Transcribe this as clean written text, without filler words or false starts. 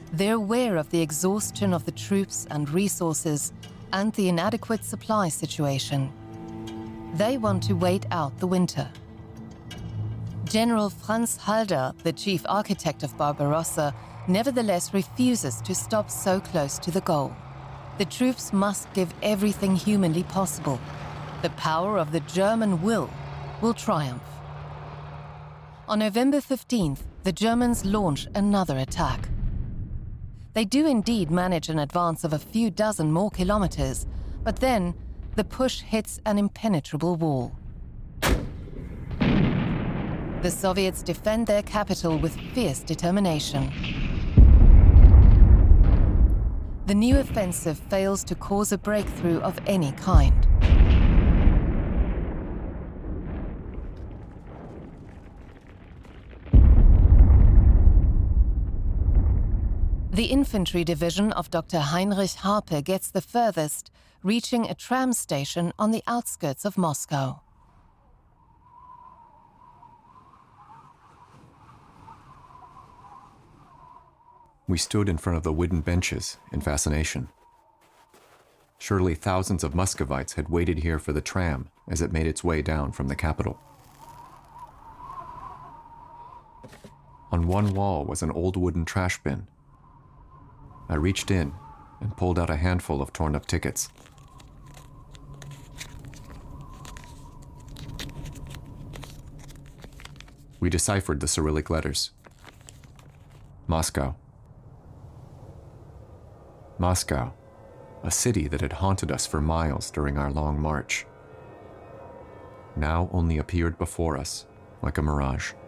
They're aware of the exhaustion of the troops and resources and the inadequate supply situation. They want to wait out the winter. General Franz Halder, the chief architect of Barbarossa, nevertheless refuses to stop so close to the goal. The troops must give everything humanly possible. The power of the German will triumph. On November 15th, the Germans launch another attack. They do indeed manage an advance of a few dozen more kilometers, but then the push hits an impenetrable wall. The Soviets defend their capital with fierce determination. The new offensive fails to cause a breakthrough of any kind. The infantry division of Dr. Heinrich Harpe gets the furthest, reaching a tram station on the outskirts of Moscow. We stood in front of the wooden benches in fascination. Surely thousands of Muscovites had waited here for the tram as it made its way down from the capital. On one wall was an old wooden trash bin. I reached in and pulled out a handful of torn-up tickets. We deciphered the Cyrillic letters. Moscow. Moscow, a city that had haunted us for miles during our long march, now only appeared before us like a mirage.